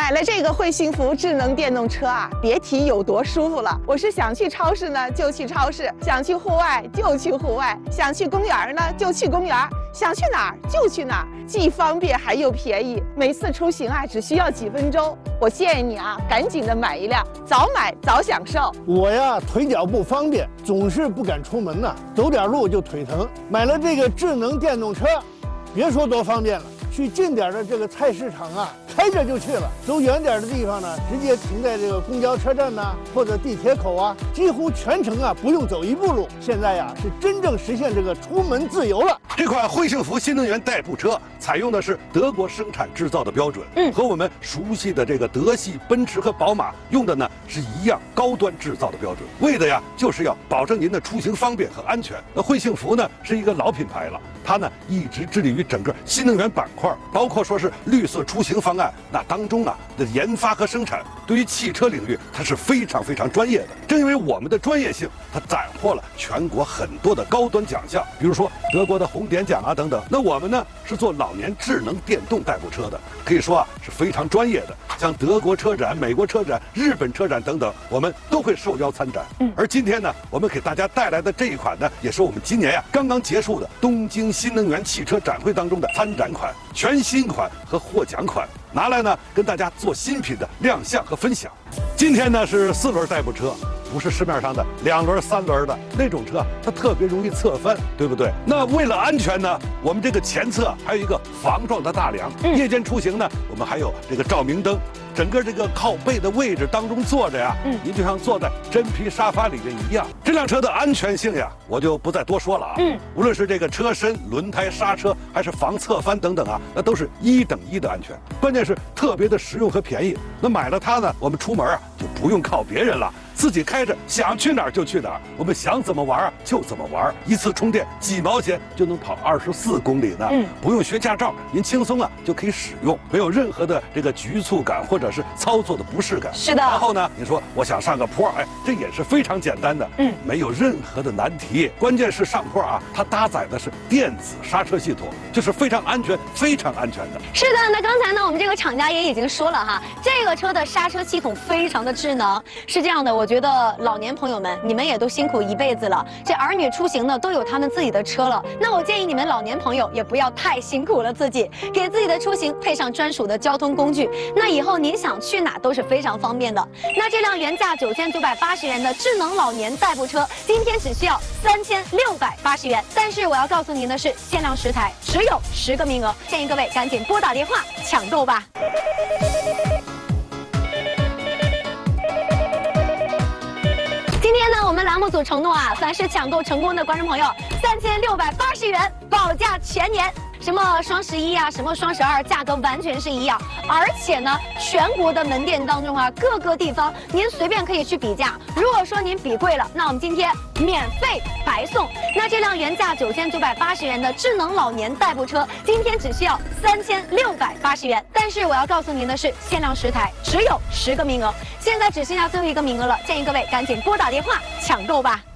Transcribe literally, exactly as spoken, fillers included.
买了这个会幸福智能电动车啊，别提有多舒服了。我是想去超市呢就去超市，想去户外就去户外，想去公园呢就去公园，想去哪儿就去哪儿，既方便还又便宜。每次出行啊只需要几分钟。我建议你啊，赶紧的买一辆，早买早享受。 我呀腿脚不方便，总是不敢出门呐、啊，走点路就腿疼。买了这个智能电动车，别说多方便了。 去近点的这个菜市场啊，开着就去了；走远点的地方呢，直接停在这个公交车站呐、啊，或者地铁口啊，几乎全程啊不用走一步路。现在呀，是真正实现这个出门自由了。 这款会幸福新能源代步车采用的是德国生产制造的标准，嗯，和我们熟悉的这个德系奔驰和宝马用的呢是一样高端制造的标准，为的呀就是要保证您的出行方便和安全。那会幸福呢是一个老品牌了，它呢一直致力于整个新能源板块。 包括说是绿色出行方案，那当中啊的研发和生产，对于汽车领域它是非常非常专业的。正因为我们的专业性，它斩获了全国很多的高端奖项，比如说德国的红点奖啊等等。那我们呢是做老年智能电动代步车的，可以说啊是非常专业的。像德国车展、美国车展、日本车展等等，我们都会受邀参展。嗯，而今天呢，我们给大家带来的这一款呢，也是我们今年呀、啊、刚刚结束的东京新能源汽车展会当中的参展款。 全新款和获奖款拿来呢，跟大家做新品的亮相和分享。今天呢是四轮代步车，不是市面上的两轮、三轮的那种车，它特别容易侧翻，对不对？那为了安全呢，我们这个前侧还有一个防撞的大梁。嗯、夜间出行呢，我们还有这个照明灯。 整个这个靠背的位置当中坐着呀，嗯，您就像坐在真皮沙发里面一样。这辆车的安全性呀，我就不再多说了啊。嗯，无论是这个车身、轮胎、刹车，还是防侧翻等等啊，那都是一等一的安全。关键是特别的实用和便宜。那买了它呢，我们出门啊就不用靠别人了。 自己开着，想去哪儿就去哪儿。我们想怎么玩啊就怎么玩，一次充电几毛钱就能跑二十四公里呢。嗯，不用学驾照，您轻松啊就可以使用，没有任何的这个局促感或者是操作的不适感。是的。然后呢，你说我想上个坡，哎，这也是非常简单的。嗯，没有任何的难题。关键是上坡啊，它搭载的是电子刹车系统，就是非常安全、非常安全的。 是的，那刚才呢，我们这个厂家也已经说了哈，这个车的刹车系统非常的智能。是这样的，我。 觉得老年朋友们，你们也都辛苦一辈子了，这儿女出行呢都有他们自己的车了。那我建议你们老年朋友也不要太辛苦了自己，给自己的出行配上专属的交通工具，那以后您想去哪都是非常方便的。那这辆原价九千九百八十元的智能老年代步车，今天只需要三千六百八十元。但是我要告诉您的是，限量十台，只有十个名额，建议各位赶紧拨打电话抢购吧。 今天呢，我们栏目组承诺啊，凡是抢购成功的观众朋友，三千六百八十元保价全年。什么双十一啊，什么双十二，价格完全是一样。而且呢，全国的门店当中啊，各个地方您随便可以去比价。如果说您比贵了，那我们今天免费白送。那这辆原价九千九百八十元的智能老年代步车，今天只需要三千六百八十元。但是我要告诉您的是，限量十台，只有十个名额，现在只剩下最后一个名额了，建议各位赶紧拨打电话抢购吧。